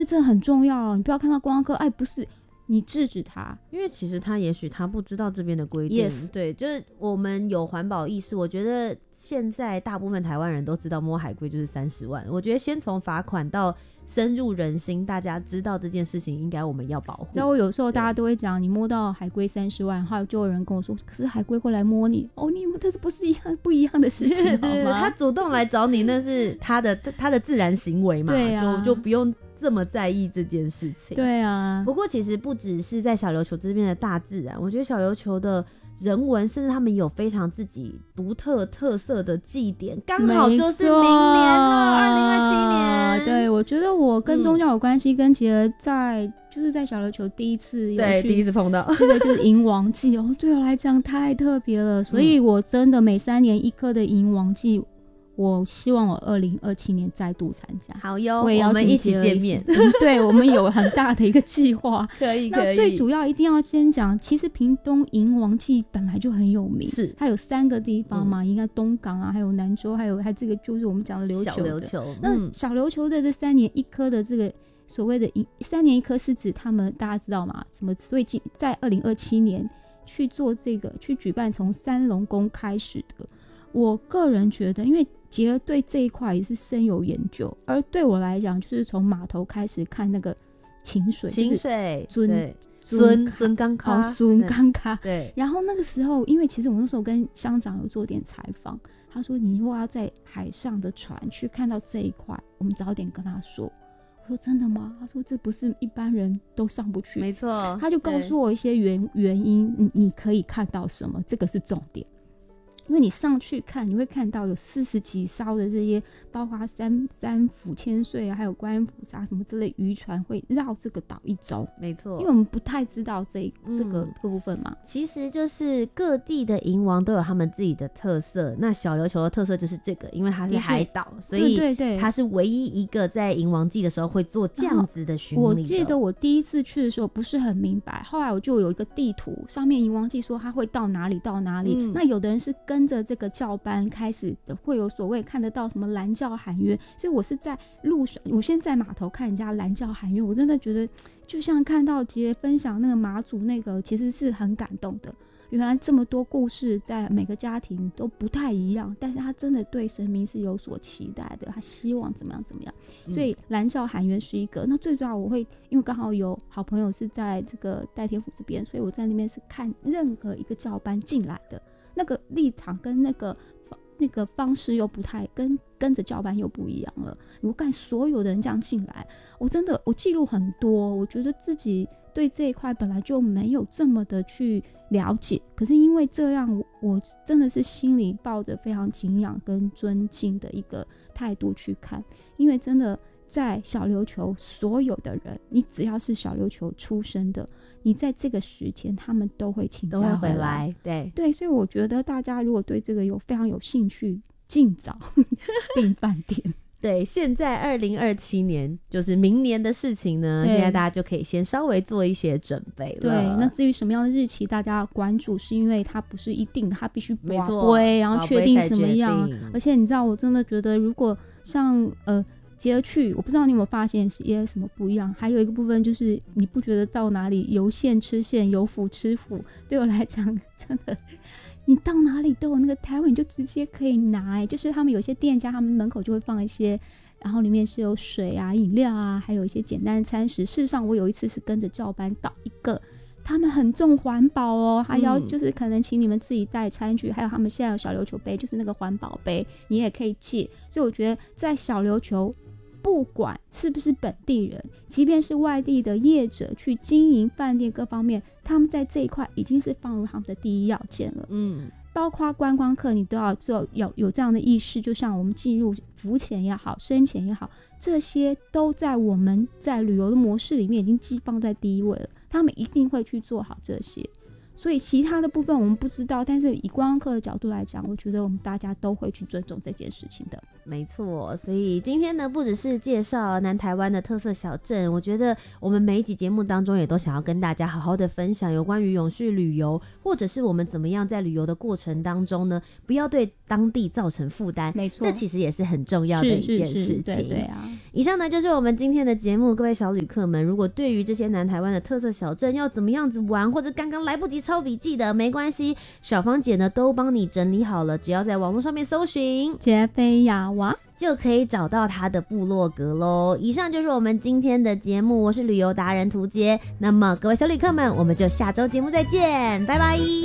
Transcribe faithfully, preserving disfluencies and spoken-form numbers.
这很重要，你不要看到观光客，哎，不是。你制止他， 因为其实他也许他不知道这边的规定。 yes. 对，就是我们有环保意识，我觉得现在大部分台湾人都知道摸海龟就是三十万。我觉得先从罚款到深入人心，大家知道这件事情应该我们要保护。 知道我有时候大家都会讲，你摸到海龟三十万，还有就有人跟我说，可是海龟会来摸你，哦，你这是不是一样不一样的事情？ 对，他主动来找你，那是他的他的自然行为嘛， 对啊， 就就不用这么在意这件事情。 对啊， 不过其实不只是在小琉球这边的大自然，我觉得小琉球的人文，甚至他们有非常自己独特特色的祭典，刚好就是明年了，二零二七年。 对，我觉得我跟宗教有关系，嗯、跟杰儿在就是在小琉球第一次有对第一次碰到， 这个就是迎王祭哦，对我来讲太特别了，所以我真的每三年一颗的迎王祭。我希望我二零二七年再度参加。 好哟， 我也我们一起见面。 嗯、对，我们有很大的一个计划。 可以可以。 那最主要一定要先讲，其实屏东迎王祭本来就很有名， 是它有三个地方嘛，嗯、应该东港啊，还有南州，还有还这个就是我们讲的琉球的。 小琉球。嗯、 那小琉球的这三年一颗的这个所谓的三年一颗是指他们大家知道吗？什么？所以在二零二七年去做这个去举办从三龙宫开始的。我个人觉得，因为杰儿对这一块也是深有研究，而对我来讲，就是从码头开始看那个清水， 清水， 尊尊尊刚卡， 尊刚卡， 对。 然后那个时候，因为其实我那时候跟乡长有做点采访，他说你如果要在海上的船去看到这一块，我们早点跟他说。我说真的吗？他说这不是一般人都上不去， 没错。 他就告诉我一些原原因，你你可以看到什么，这个是重点。因为你上去看，你会看到有四十几艘的这些，包括三三府千岁啊，还有观音菩萨什么之类渔船会绕这个岛一周。 没错， 因为我们不太知道这这个、 嗯、 这个部分嘛。 其实就是各地的迎王都有他们自己的特色。那小琉球的特色就是这个，因为它是海岛，所以它是唯一一个在迎王祭的时候会做这样子的巡礼的。 我记得我第一次去的时候不是很明白，后来我就有一个地图，上面迎王祭说它会到哪里到哪里。嗯、那有的人是跟着这个教班开始的，会有所谓看得到什么蓝教喊约，所以我是在路上，我先在码头看人家蓝教喊约，我真的觉得就像看到杰分享那个马祖那个，其实是很感动的。原来这么多故事在每个家庭都不太一样，但是他真的对神明是有所期待的，他希望怎么样怎么样。所以蓝教喊约是一个，那最主要我会因为刚好有好朋友是在这个代天府这边，所以我在那边是看任何一个教班进来的那个立场跟那个那个方式又不太跟跟着教班又不一样了。我看所有的人这样进来，我真的我记录很多，我觉得自己对这一块本来就没有这么的去了解，可是因为这样，我我真的是心里抱着非常敬仰跟尊敬的一个态度去看，因为真的在小琉球所有的人，你只要是小琉球出生的，你在这个时间他们都会请假回来， 都会回来。对对，所以我觉得大家如果对这个有非常有兴趣，尽早订饭店。 对，现在二零二七年就是明年的事情呢，现在大家就可以先稍微做一些准备了。 对，那至于什么样的日期大家要关注，是因为它不是一定，它必须没错， 然后确定什么样。而且你知道，我真的觉得如果像呃杰儿去，我不知道你有没有发现也什么不一样。还有一个部分就是，你不觉得到哪里有馅吃馅，有腐吃腐？对我来讲，真的。你到哪里都有那个台湾，你就直接可以拿、欸、就是他们有些店家，他们门口就会放一些，然后里面是有水啊、饮料啊，还有一些简单的餐食。事实上，我有一次是跟着教班到一个，他们很重环保哦，还要就是可能请你们自己带餐具，嗯、还有他们现在有小琉球杯，就是那个环保杯，你也可以借。所以我觉得在小琉球，不管是不是本地人，即便是外地的业者去经营饭店各方面，他们在这一块已经是放入他们的第一要件了。嗯，包括观光客，你都要做有有这样的意识，就像我们进入浮潜也好，深潜也好，这些都在我们在旅游的模式里面已经寄放在第一位了。他们一定会去做好这些，所以其他的部分我们不知道，但是以观光客的角度来讲，我觉得我们大家都会去尊重这件事情的。 没错，所以今天呢，不只是介绍南台湾的特色小镇，我觉得我们每一集节目当中也都想要跟大家好好的分享有关于永续旅游，或者是我们怎么样在旅游的过程当中呢，不要对当地造成负担。 没错， 这其实也是很重要的一件事情。 是是是对对啊。 以上呢就是我们今天的节目，各位小旅客们，如果对于这些南台湾的特色小镇要怎么样子玩，或者刚刚来不及抄笔记的，没关系，小芳姐呢都帮你整理好了，只要在网络上面搜寻杰菲亚娃就可以找到他的部落格咯。以上就是我们今天的节目，我是旅游达人涂杰。那么各位小旅客们，我们就下周节目再见，拜拜。